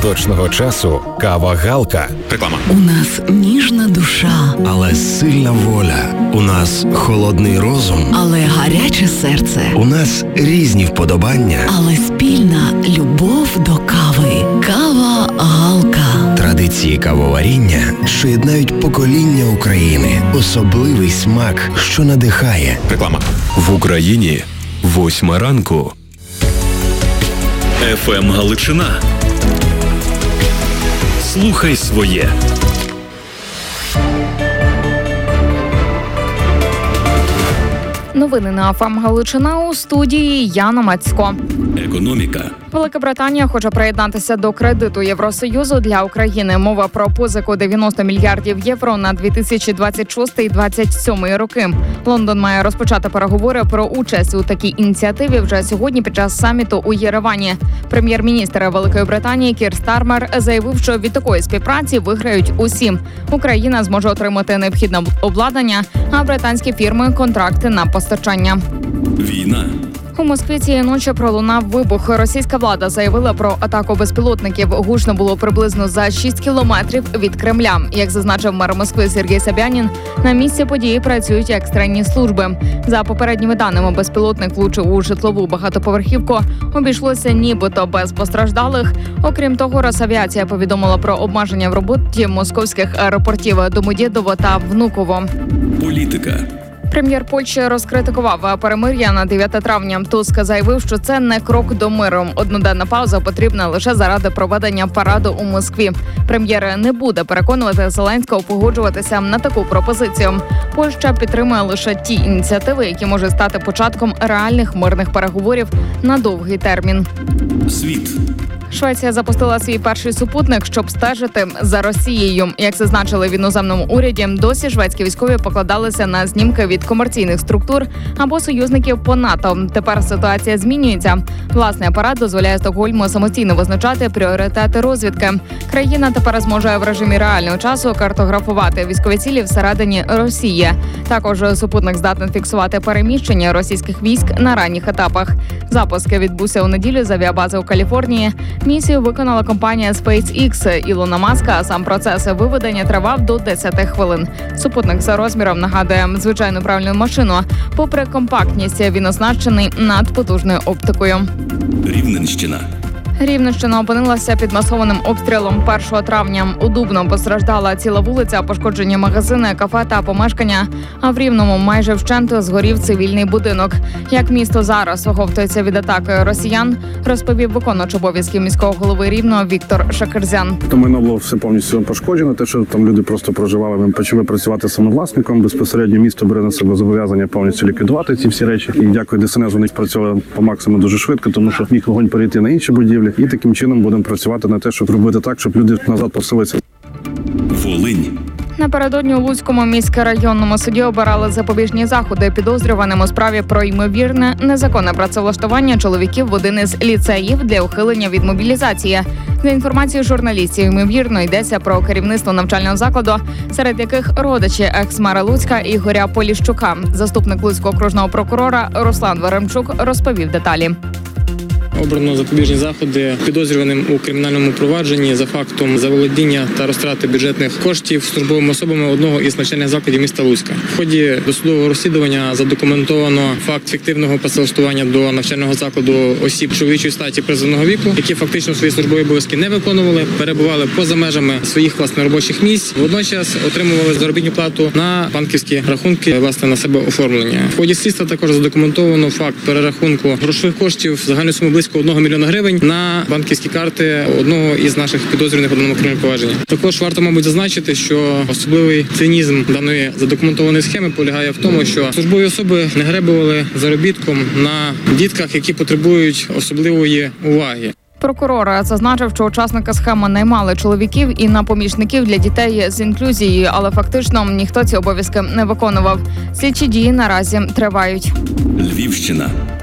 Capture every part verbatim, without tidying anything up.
точного часу кава Галка. Реклама. У нас ніжна душа, але сильна воля. У нас холодний розум, але гаряче серце. У нас різні вподобання, але спільна любов до кави. Кава Галка. Традиції кавоваріння, що єднають покоління України. Особливий смак, що надихає. Реклама. В Україні восьма ранку. еф ем Галичина. Слухай своє. Новини на еф ем Галичина, у студії Яна Мацько. Економіка. Велика Британія хоче приєднатися до кредиту Євросоюзу для України. Мова про позику дев'яносто мільярдів євро на дві тисячі двадцять шостий - двадцять сьомий роки. Лондон має розпочати переговори про участь у такій ініціативі вже сьогодні під час саміту у Єревані. Прем'єр-міністр Великої Британії Кір Стармер заявив, що від такої співпраці виграють усі. Україна зможе отримати необхідне обладнання, а британські фірми – контракти на постачання. Війна. У Москві цієї ночі пролунав вибух. Російська влада заявила про атаку безпілотників. Гучно було приблизно за шість кілометрів від Кремля. Як зазначив мер Москви Сергій Собянін, на місці події працюють екстрені служби. За попередніми даними, безпілотник влучив у житлову багатоповерхівку. Обійшлося нібито без постраждалих. Окрім того, Росавіація повідомила про обмеження в роботі московських аеропортів Домодєдово та Внуково. Політика. Прем'єр Польщі розкритикував перемир'я на дев'яте травня. Туск заявив, що це не крок до миру. Одноденна пауза потрібна лише заради проведення параду у Москві. Прем'єр не буде переконувати Зеленського погоджуватися на таку пропозицію. Польща підтримує лише ті ініціативи, які можуть стати початком реальних мирних переговорів на довгий термін. Світ. Швеція запустила свій перший супутник, щоб стежити за Росією. Як зазначили в іноземному уряді, досі шведські військові покладалися на знімки від комерційних структур або союзників по НАТО. Тепер ситуація змінюється. Власний апарат дозволяє Стокгольму самостійно визначати пріоритети розвідки. Країна тепер зможе в режимі реального часу картографувати військові цілі всередині Росії. Також супутник здатний фіксувати переміщення російських військ на ранніх етапах. Запуск відбувся у неділю з авіабази у Каліфорнії. Місію виконала компанія SpaceX Ілона Маска, а сам процес виведення тривав до десяти хвилин. Супутник за розміром нагадує звичайну правильну машину. Попри компактність, він оснащений надпотужною оптикою. Рівненщина. Рівненщина опинилася під масованим обстрілом першого травня. У Дубно постраждала ціла вулиця, пошкоджені магазини, кафе та помешкання, а в Рівному майже вщент згорів цивільний будинок. Як місто зараз оговтується від атаки росіян, розповів виконувач обов'язків міського голови Рівного Віктор Шакерзян. То майно було все повністю пошкоджено, те, що там люди просто проживали, ми почали працювати самовласником. Безпосередньо місто бере на себе зобов'язання повністю ліквідувати ці всі речі. І дякую ДСНС, вони працювали по максимуму дуже швидко, тому що міг вогонь перейти на інші будівлі. І таким чином будемо працювати на те, щоб робити так, щоб люди назад поселилися. Волинь. Напередодні у Луцькому міськрайонному суді обирали запобіжні заходи підозрюваним у справі про ймовірне незаконне працевлаштування чоловіків в один із ліцеїв для ухилення від мобілізації. За інформацією журналістів, ймовірно, йдеться про керівництво навчального закладу, серед яких родичі екс-мера Луцька Ігоря Поліщука. Заступник Луцького окружного прокурора Руслан Веремчук розповів деталі. Обрано запобіжні заходи підозрюваним у кримінальному провадженні за фактом заволодіння та розтрати бюджетних коштів службовими особами одного із навчальних закладів міста Луцька. В ході досудового розслідування задокументовано факт фіктивного працевлаштування до навчального закладу осіб чоловічої статі призовного віку, які фактично свої службові обов'язки не виконували, перебували поза межами своїх власне робочих місць, водночас отримували заробітну плату на банківські рахунки, власне на себе оформлення. В ході слідства також задокументовано факт перерахунку грошових коштів загальної суми близько одного мільйона гривень на банківські карти одного із наших підозрюваних у даному кримінальному провадженні. Також варто, мабуть, зазначити, що особливий цинізм даної задокументованої схеми полягає в тому, що службові особи не гребували заробітком на дітках, які потребують особливої уваги. Прокурор зазначив, що учасники схеми наймали чоловіків і на помічників для дітей з інклюзією, але фактично ніхто ці обов'язки не виконував. Слідчі дії наразі тривають. Львівщина.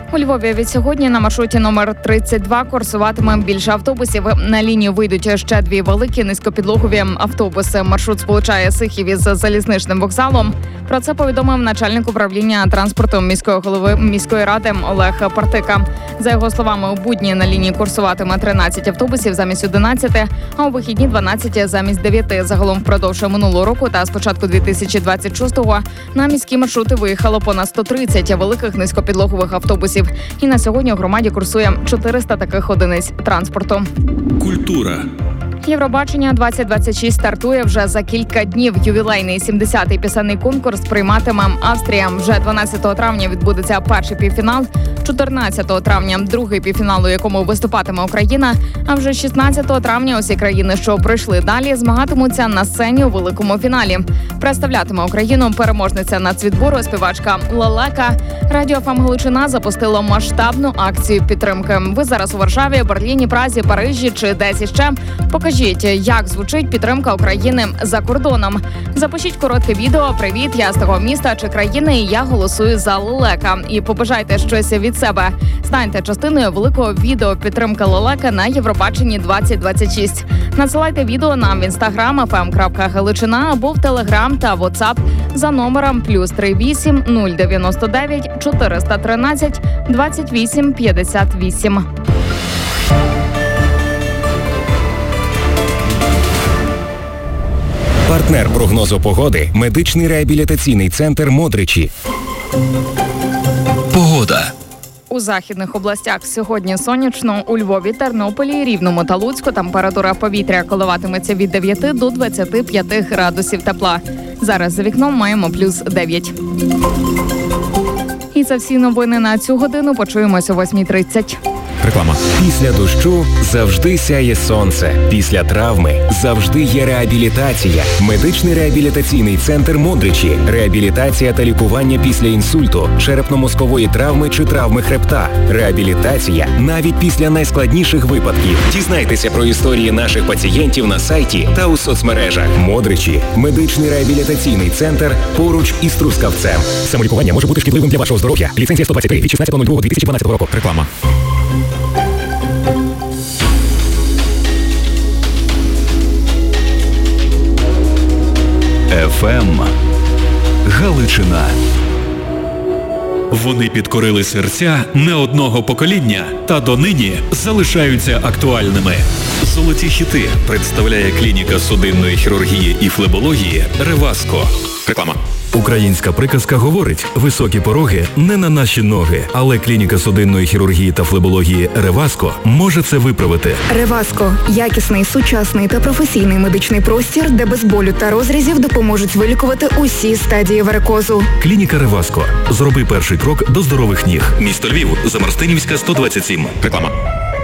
У Львові від сьогодні на маршруті номер тридцять два курсуватиме більше автобусів. На лінію вийдуть ще дві великі низькопідлогові автобуси. Маршрут сполучає Сихів із залізничним вокзалом. Про це повідомив начальник управління транспорту міської голови міської ради Олег Партика. За його словами, у будні на лінії курсуватиме тринадцять автобусів замість одинадцяти, а у вихідні дванадцять замість дев'яти. Загалом впродовж минулого року та з початку дві тисячі двадцять шостого на міські маршрути виїхало понад сто тридцять великих низькопідлогових автобусів. І на сьогодні у громаді курсує чотириста таких одиниць транспорту. Культура. Євробачення двадцять двадцять шість стартує вже за кілька днів. Ювілейний сімдесятий пісенний конкурс прийматиме Австрія. Вже дванадцятого травня відбудеться перший півфінал, чотирнадцятого травня другий півфінал, у якому виступатиме Україна, а вже шістнадцятого травня усі країни, що пройшли далі, змагатимуться на сцені у великому фіналі. Представлятиме Україну переможниця нацвідбору, співачка Лелека. Радіо ФМ Галичина запустило масштабну акцію підтримки. Ви зараз у Варшаві, Берліні, Празі, Парижі чи десь іще? Покажіть, як звучить підтримка України за кордоном. Запишіть коротке відео «Привіт, я з того міста чи країни, і я голосую за Лелека». І побажайте щось від себе. Станьте частиною великого відео підтримки Лелека на Євробаченні двадцять двадцять шість. Надсилайте відео нам в інстаграм еф ем крапка галичина або в телеграм та ватсап за номером плюс три вісім нуль дев'яносто дев'ять чотириста тринадцять двадцять вісім п'ятдесят вісім. Партнер прогнозу погоди – медичний реабілітаційний центр «Модричі». Погода. У західних областях сьогодні сонячно, у Львові, Тернополі, Рівному та Луцьку температура повітря коливатиметься від дев'яти до двадцяти п'яти градусів тепла. Зараз за вікном маємо плюс дев'ять. І це всі новини на цю годину. Почуємось о восьмій тридцять. Реклама. Після дощу завжди сяє сонце. Після травми завжди є реабілітація. Медичний реабілітаційний центр «Модричі». Реабілітація та лікування після інсульту, черепно-мозкової травми чи травми хребта. Реабілітація навіть після найскладніших випадків. Дізнайтеся про історії наших пацієнтів на сайті та у соцмережах. «Модричі» – медичний реабілітаційний центр поруч із Трускавцем. Самолікування може бути шкідливим для вашого здоров'я. Ліцензія сто двадцять три від шістнадцятого лютого дві тисячі дванадцятого року. Реклама. еф ем Галичина. Вони підкорили серця не одного покоління та донині залишаються актуальними. Золоті хіти представляє клініка судинної хірургії і флебології «Реваско». Реклама. Українська приказка говорить: високі пороги не на наші ноги, але клініка судинної хірургії та флебології «Реваско» може це виправити. «Реваско» – якісний, сучасний та професійний медичний простір, де без болю та розрізів допоможуть вилікувати усі стадії варикозу. Клініка «Реваско». Зроби перший крок до здорових ніг. Місто Львів, Замарстинівська, сто двадцять сім. Реклама.